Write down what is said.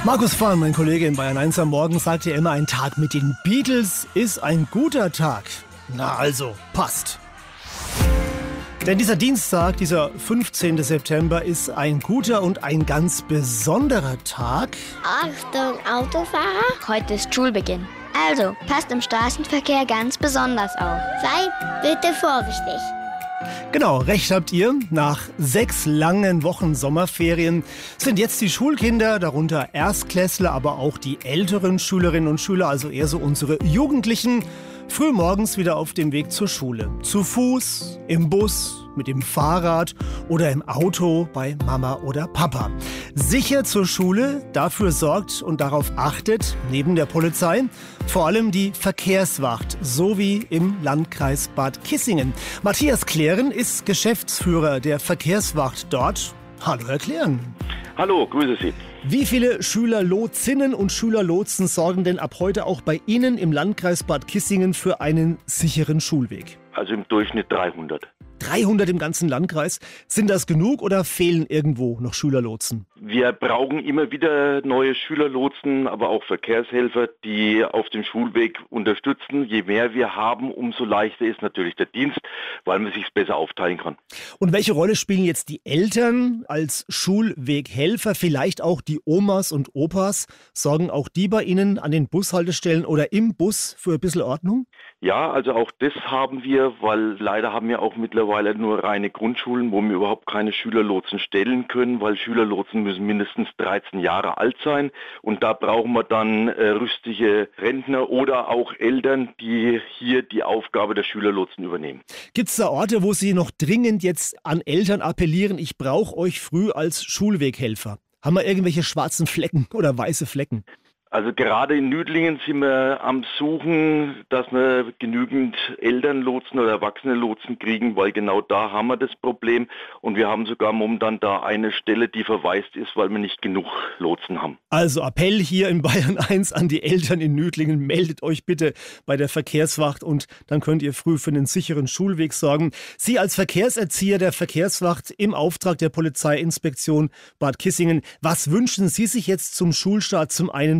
Markus Fahren, mein Kollege in Bayern 1 am Morgen, sagt ja immer, ein Tag mit den Beatles ist ein guter Tag. Na also, passt. Denn dieser Dienstag, dieser 15. September, ist ein guter und ein ganz besonderer Tag. Achtung, Autofahrer. Heute ist Schulbeginn. Also, passt im Straßenverkehr ganz besonders auf. Seid bitte vorsichtig. Genau, recht habt ihr. Nach 6 langen Wochen Sommerferien sind jetzt die Schulkinder, darunter Erstklässler, aber auch die älteren Schülerinnen und Schüler, also eher so unsere Jugendlichen, frühmorgens wieder auf dem Weg zur Schule. Zu Fuß, im Bus, mit dem Fahrrad oder im Auto bei Mama oder Papa. Sicher zur Schule, dafür sorgt und darauf achtet, neben der Polizei, vor allem die Verkehrswacht, so wie im Landkreis Bad Kissingen. Matthias Klären ist Geschäftsführer der Verkehrswacht dort. Hallo, Herr Klären. Hallo, grüße Sie. Wie viele Schülerlotsinnen und Schülerlotsen sorgen denn ab heute auch bei Ihnen im Landkreis Bad Kissingen für einen sicheren Schulweg? Also im Durchschnitt 300. 300 im ganzen Landkreis. Sind das genug oder fehlen irgendwo noch Schülerlotsen? Wir brauchen immer wieder neue Schülerlotsen, aber auch Verkehrshelfer, die auf dem Schulweg unterstützen. Je mehr wir haben, umso leichter ist natürlich der Dienst, weil man sich besser aufteilen kann. Und welche Rolle spielen jetzt die Eltern als Schulweghelfer, vielleicht auch die Omas und Opas? Sorgen auch die bei Ihnen an den Bushaltestellen oder im Bus für ein bisschen Ordnung? Ja, also auch das haben wir, weil leider haben wir auch mittlerweile nur reine Grundschulen, wo wir überhaupt keine Schülerlotsen stellen können, weil Schülerlotsen müssen mindestens 13 Jahre alt sein und da brauchen wir dann rüstige Rentner oder auch Eltern, die hier die Aufgabe der Schülerlotsen übernehmen. Gibt es da Orte, wo Sie noch dringend jetzt an Eltern appellieren, ich brauche euch früh als Schulweghelfer? Haben wir irgendwelche schwarzen Flecken oder weiße Flecken? Also gerade in Nüdlingen sind wir am Suchen, dass wir genügend Elternlotsen oder Erwachsene-Lotsen kriegen, weil genau da haben wir das Problem und wir haben sogar momentan da eine Stelle, die verwaist ist, weil wir nicht genug Lotsen haben. Also Appell hier in Bayern 1 an die Eltern in Nüdlingen, meldet euch bitte bei der Verkehrswacht und dann könnt ihr früh für einen sicheren Schulweg sorgen. Sie als Verkehrserzieher der Verkehrswacht im Auftrag der Polizeiinspektion Bad Kissingen, was wünschen Sie sich jetzt zum Schulstart zum einen